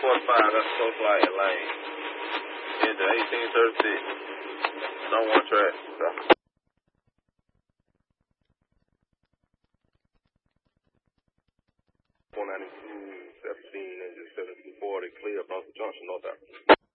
245, that's Coast Light Lane. Into 1836. No one track. So. 492, 17, and just 7240, clear across the junction, north out.